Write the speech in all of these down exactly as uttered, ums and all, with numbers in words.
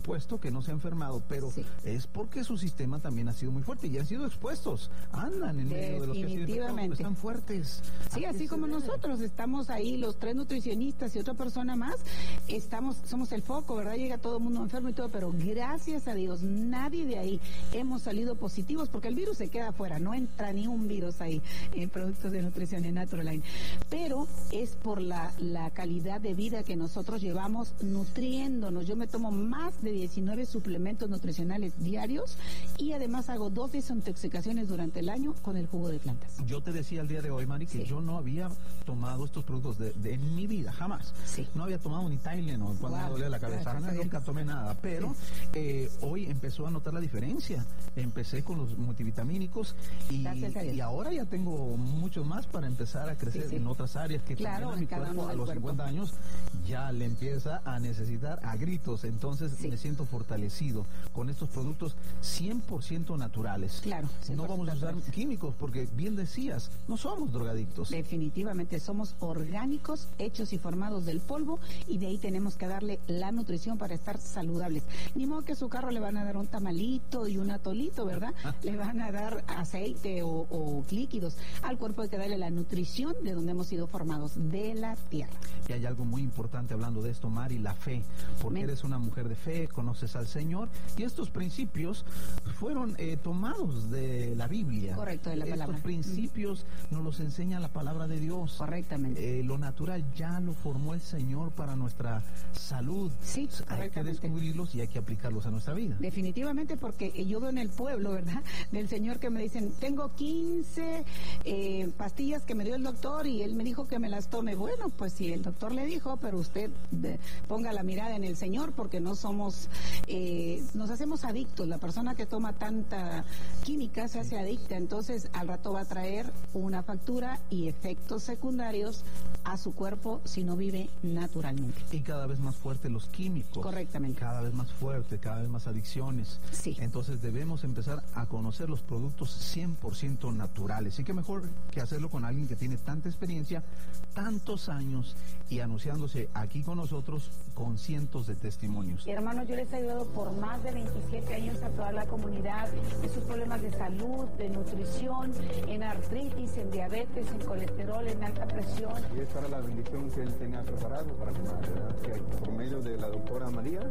puesto que no se ha enfermado, pero sí. es porque su sistema también ha sido muy fuerte y han sido expuestos, andan en medio de los que han sido infectados, están fuertes. Sí, así como nosotros estamos ahí, los tres nutricionistas y otra persona más, estamos, somos el foco, ¿verdad? Llega todo el mundo enfermo y todo, pero gracias a Dios, nadie de ahí hemos salido positivos, porque el virus se queda afuera, no entra ni un virus ahí en productos de nutrición en Naturalline, pero es por la, la calidad de vida que nosotros llevamos nutriéndonos. Yo me tomo más de diecinueve suplementos nutricionales diarios y además hago dos desintoxicaciones durante el año con el jugo de plantas. Yo te decía el día de hoy, Mari, que sí. yo no había tomado estos productos de, de, en mi vida, jamás. Sí. No había tomado ni Tylenol cuando wow, me dolía la cabeza, claro, no, nunca tomé nada, pero sí. eh, hoy empezó a notar la diferencia. Empecé con los multivitamínicos y, y ahora ya tengo mucho más para empezar a crecer sí, sí. en otras áreas que claro, también a mi cuerpo a los cuerpo. cincuenta años ya le empieza a necesitar a gritos, entonces sí. me siento fortalecido con estos productos cien por ciento naturales. Claro. No vamos a usar químicos porque bien decías, no somos drogadictos. Definitivamente somos orgánicos, hechos y formados del polvo y de ahí tenemos que darle la nutrición para estar saludables. Ni modo que a su carro le van a dar un tamalito y un atolito, ¿verdad? Le van a dar aceite o, o líquidos. Al cuerpo hay que darle la nutrición de donde hemos sido formados, de la tierra. Y hay algo muy importante hablando de esto, Mari, la fe, porque Me... eres una mujer de fe, conoces al Señor y estos principios fueron eh, tomados de la Biblia. Correcto, de la estos palabra. Estos principios mm. nos los enseña la palabra de Dios. Correctamente. Eh, lo natural ya lo formó el Señor para nuestra salud. Sí, hay que descubrirlos y hay que aplicarlos a nuestra vida. Definitivamente, porque yo veo en el pueblo, ¿verdad?, del Señor que me dicen, tengo quince eh, pastillas que me dio el doctor y él me dijo que me las tome. Bueno, pues sí, el doctor le dijo, pero usted de, ponga la mirada en el Señor, porque no somos, eh, nos hacemos adictos. La persona que toma tanta química se hace adicta, entonces al rato va a traer una factura y efectos secundarios a su cuerpo si no vive naturalmente. Y cada vez más fuertes los químicos. Correctamente. Cada vez más fuerte, cada vez más adicciones. Sí. Entonces debemos empezar a conocer los productos cien por ciento naturales. Y qué mejor que hacerlo con alguien que tiene tanta experiencia, tantos años y anunciándose aquí con nosotros con cientos de testimonios. Hermanos, yo les he ayudado por más de veintisiete años a toda la comunidad en sus problemas de salud, de nutrición, en artritis, en diabetes, en colesterol, en alta presión. Y esta era la bendición que él tenía preparado para mi madre, ¿verdad? Que por medio de la doctora María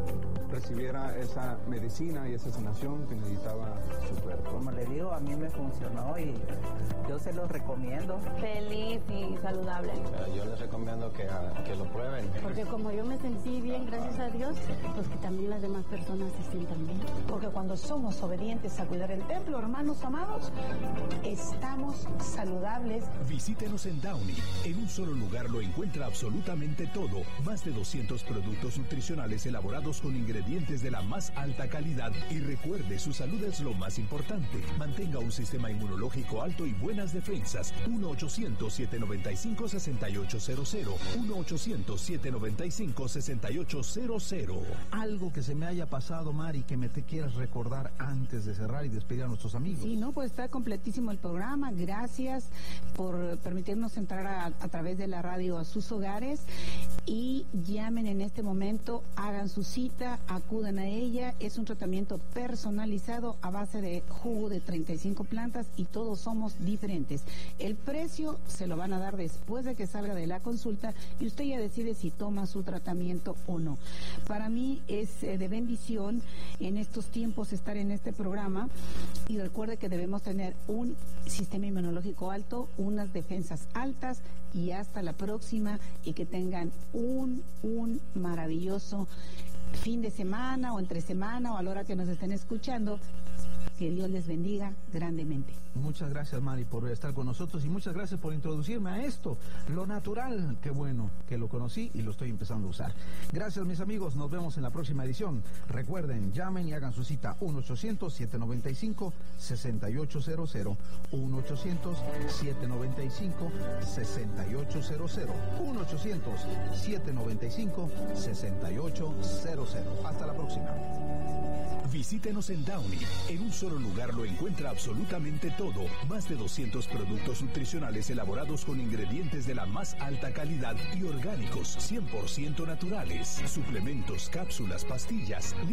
recibiera esa medicina y esa sanación que necesitaba su cuerpo. Como le digo, a mí me funcionó y yo se los recomiendo. Feliz y saludable. Yo les recomiendo que, uh, que lo prueben. Porque como yo me sentí bien, gracias a Dios, pues que también las demás personas se sientan bien. Porque cuando somos obedientes a cuidar el templo, hermanos amados, estamos saludables. Visítenos en Downey. En un solo lugar lo encuentra absolutamente todo. Más de doscientos productos nutricionales elaborados con ingredientes de la más alta calidad. Y recuerde, su salud es lo más importante. Mantenga un sistema inmunológico alto y buenas defensas. uno ochocientos, siete noventa y cinco, sesenta y ocho cero cero. uno ochocientos, siete noventa y cinco, sesenta y ocho cero cero. Algo que se me haya pasado, Mari, que me te quieras recordar antes de cerrar y despedir a nuestros amigos. Sí, no, pues está completísimo el programa. Gracias por permitirnos entrar a, a través de la radio a sus hogares y llamen en este momento, hagan su cita, acudan a ella. Es un tratamiento personalizado a base de jugo de treinta y cinco plantas y todos somos diferentes. El precio se lo van a dar después de que salga de la consulta y usted ya decide si toma su tratamiento o no. Para mí es eh, de bendición en estos tiempos estar en este programa y recuerde que debemos tener un sistema inmunológico alto, unas defensas altas y hasta la próxima y que tengan un, un maravilloso fin de semana o entre semana o a la hora que nos estén escuchando. Que Dios les bendiga grandemente. Muchas gracias, Mari, por estar con nosotros y muchas gracias por introducirme a esto, lo natural. Qué bueno que lo conocí y lo estoy empezando a usar. Gracias, mis amigos, nos vemos en la próxima edición. Recuerden, llamen y hagan su cita uno ochocientos, siete noventa y cinco, sesenta y ocho cero cero, uno ochocientos, siete noventa y cinco, sesenta y ocho cero cero, uno ochocientos, siete noventa y cinco, sesenta y ocho cero cero cero. Hasta la próxima. Visítenos en Downey. En un solo lugar lo encuentra absolutamente todo. Más de doscientos productos nutricionales elaborados con ingredientes de la más alta calidad y orgánicos, cien por ciento naturales. Suplementos, cápsulas, pastillas,